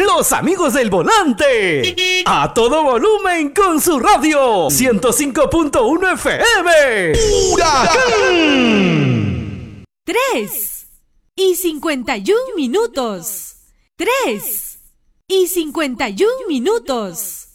los amigos del volante. A todo volumen con su radio 105.1 FM. ¡Huracán! 3:51. 3:51.